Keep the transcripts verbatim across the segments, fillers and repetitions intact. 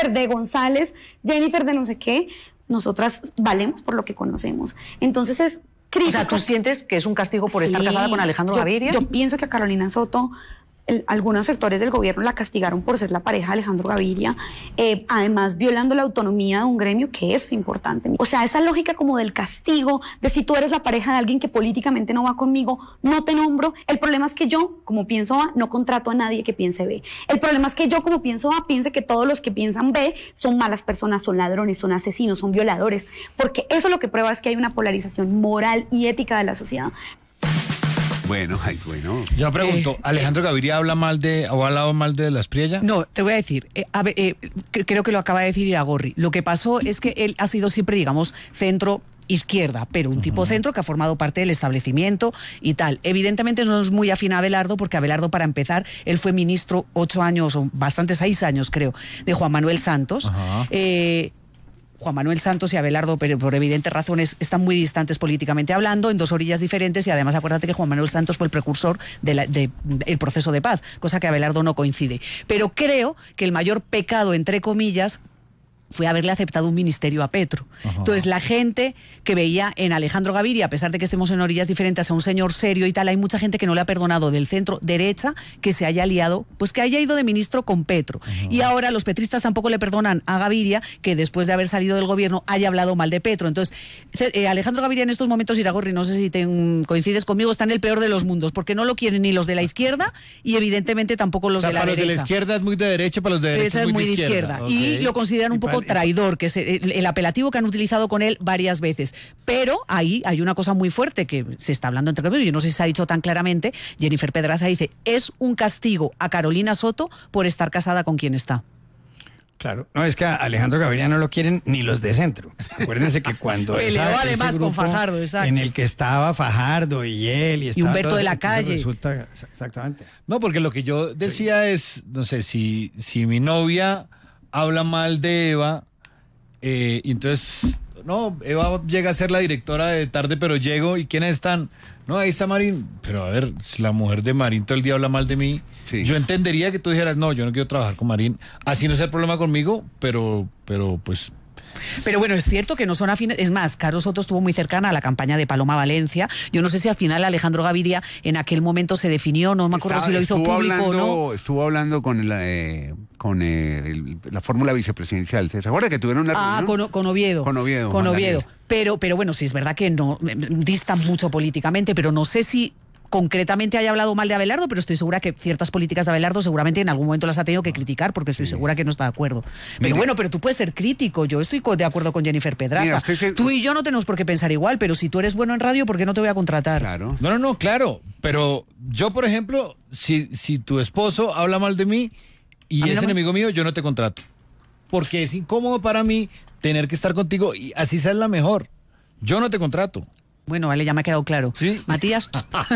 Jennifer de González, Jennifer de no sé qué, nosotras valemos por lo que conocemos. Entonces es crítico. O sea, ¿tú sientes que es un castigo por Sí, estar casada con Alejandro yo, Gaviria? Yo pienso que a Carolina Soto, el, algunos sectores del gobierno la castigaron por ser la pareja de Alejandro Gaviria, eh, además violando la autonomía de un gremio, que eso es importante. O sea, esa lógica como del castigo, de si tú eres la pareja de alguien que políticamente no va conmigo, no te nombro. El problema es que yo, como pienso A, no contrato a nadie que piense B. El problema es que yo, como pienso A, piense que todos los que piensan B son malas personas, son ladrones, son asesinos, son violadores, porque eso lo que prueba es que hay una polarización moral y ética de la sociedad. Bueno, ay, bueno. Yo pregunto, eh, ¿Alejandro Gaviria habla mal de, o ha hablado mal de Las Priella? No, te voy a decir, eh, a ver, eh, creo que lo acaba de decir Iragorri. Lo que pasó es que él ha sido siempre, digamos, centro izquierda, pero un tipo uh-huh. centro que ha formado parte del establecimiento y tal. Evidentemente no es muy afín a Abelardo, porque Abelardo, para empezar, él fue ministro ocho años, o bastante seis años, creo, de Juan Manuel Santos. Uh-huh. Eh... Juan Manuel Santos y Abelardo, pero por evidentes razones, están muy distantes políticamente hablando, en dos orillas diferentes, y además acuérdate que Juan Manuel Santos fue el precursor del de, de, proceso de paz, cosa que Abelardo no coincide. Pero creo que el mayor pecado, entre comillas, fue haberle aceptado un ministerio a Petro. Ajá. Entonces, la gente que veía en Alejandro Gaviria, a pesar de que estemos en orillas diferentes, a un señor serio y tal, hay mucha gente que no le ha perdonado del centro derecha que se haya aliado, pues que haya ido de ministro con Petro. Ajá. Y ahora los petristas tampoco le perdonan a Gaviria que después de haber salido del gobierno haya hablado mal de Petro. Entonces, eh, Alejandro Gaviria en estos momentos, Iragorri, no sé si te coincides conmigo, está en el peor de los mundos, porque no lo quieren ni los de la izquierda y evidentemente tampoco los, o sea, de la para derecha. Para los de la izquierda es muy de derecha, para los de derecha es muy, muy de izquierda. izquierda. Okay. Y lo consideran un poco traidor, que es el, el apelativo que han utilizado con él varias veces. Pero ahí hay una cosa muy fuerte que se está hablando entre comillas, yo no sé si se ha dicho tan claramente. Jennifer Pedraza dice, es un castigo a Carolina Soto por estar casada con quien está. Claro, no, es que a Alejandro Gaviria no lo quieren ni los de centro. Acuérdense que cuando peleó además con Fajardo, exacto, en el que estaba Fajardo y él y, y Humberto todo, de la Calle. Resulta exactamente. No, porque lo que yo decía es, no sé, si, si mi novia habla mal de Eva, eh, entonces, no, Eva llega a ser la directora de Tarde Pero Llego, ¿y quiénes están? No, ahí está Marín. Pero a ver, si la mujer de Marín todo el día habla mal de mí, sí. Yo entendería que tú dijeras, no, yo no quiero trabajar con Marín, así no es el problema conmigo, pero, pero pues... Pero bueno, es cierto que no son afines. Es más, Caro Soto estuvo muy cercana a la campaña de Paloma Valencia. Yo no sé si al final Alejandro Gaviria en aquel momento se definió, no me acuerdo Estaba, si lo hizo público hablando, o no. Estuvo hablando con, el, eh, con eh, el, la fórmula vicepresidencial. ¿Se acuerda que tuvieron una Ah, con, con Oviedo. Con Oviedo. Con Oviedo. Pero, pero bueno, sí, es verdad que no distan mucho políticamente, pero no sé si concretamente haya hablado mal de Abelardo, pero estoy segura que ciertas políticas de Abelardo seguramente en algún momento las ha tenido que criticar, porque estoy sí. segura que no está de acuerdo. Pero Mire, bueno, pero tú puedes ser crítico, yo estoy de acuerdo con Jennifer Pedraza. Mira, estoy... Tú y yo no tenemos por qué pensar igual, pero si tú eres bueno en radio, ¿por qué no te voy a contratar? Claro. No, no, no, claro, pero yo, por ejemplo, si, si tu esposo habla mal de mí y es no enemigo me... mío, yo no te contrato. Porque es incómodo para mí tener que estar contigo y así seas la mejor. Yo no te contrato. Bueno, vale, ya me ha quedado claro. ¿Sí? Matías.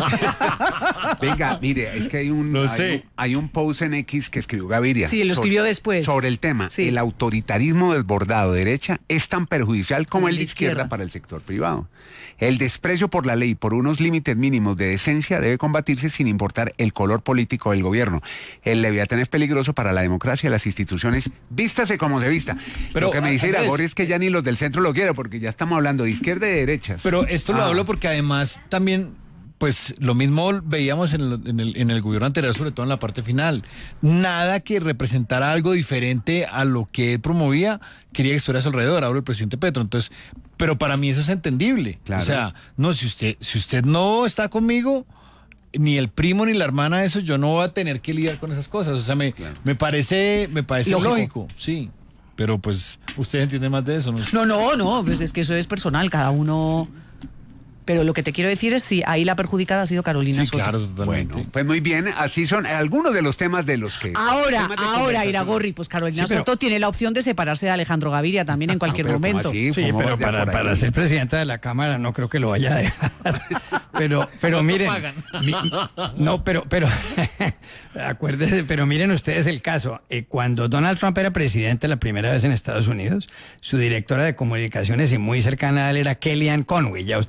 Venga, mire, es que hay un, Lo hay, sé. un hay un post en X que escribió Gaviria. Sí, lo escribió sobre, después. Sobre el tema. Sí. El autoritarismo desbordado derecha es tan perjudicial como, como el de izquierda, izquierda para el sector privado. El desprecio por la ley por unos límites mínimos de decencia debe combatirse sin importar el color político del gobierno. El leviatán es peligroso para la democracia y las instituciones, vístase como se vista. Pero lo que me dice Iragorri es que ya ni los del centro lo quieren, porque ya estamos hablando de izquierda y de derechas. Pero esto lo ah. hablo porque además también, pues lo mismo veíamos en el, en, el, en el gobierno anterior, sobre todo en la parte final. Nada que representara algo diferente a lo que él promovía, quería que estuviera a su alrededor, hablo del presidente Petro. Entonces, pero para mí eso es entendible. Claro. O sea, no, si usted, si usted no está conmigo, ni el primo ni la hermana, eso yo no voy a tener que lidiar con esas cosas. O sea, me, claro. me parece, me parece lógico. lógico, sí. Pero pues, usted entiende más de eso, ¿no? No, no, no, pues es que eso es personal, cada uno... Sí. Pero lo que te quiero decir es si ahí la perjudicada ha sido Carolina sí, Soto. Claro, totalmente. Bueno, pues muy bien, así son algunos de los temas de los que... Ahora, ahora, Iragorri, pues Carolina sí, pero... Soto tiene la opción de separarse de Alejandro Gaviria también en cualquier no, momento. Así, sí, pero para, para ser presidenta de la Cámara no creo que lo vaya a dejar. Pero, pero miren... Mi, no, pero, pero... acuérdense, pero miren ustedes el caso. Eh, cuando Donald Trump era presidente la primera vez en Estados Unidos, su directora de comunicaciones y muy cercana a él era Kellyanne Conway, ya ustedes no se acuerdan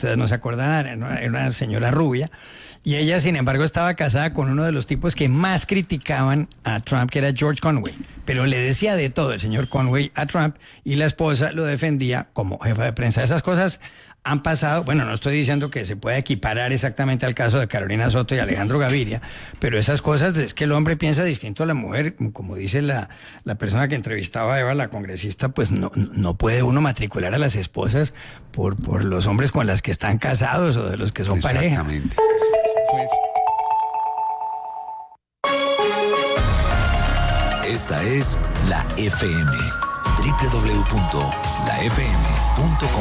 recordar, era una, era una señora rubia, y ella, sin embargo, estaba casada con uno de los tipos que más criticaban a Trump, que era George Conway, pero le decía de todo el señor Conway a Trump, y la esposa lo defendía como jefa de prensa. Esas cosas han pasado, bueno, no estoy diciendo que se pueda equiparar exactamente al caso de Carolina Soto y Alejandro Gaviria, pero esas cosas es que el hombre piensa distinto a la mujer, como dice la, la persona que entrevistaba a Eva, la congresista, pues no, no puede uno matricular a las esposas por, por los hombres con las que están casados o de los que son pareja. Exactamente. Pues, esta es la F M, doble u doble u doble u punto la f m punto com.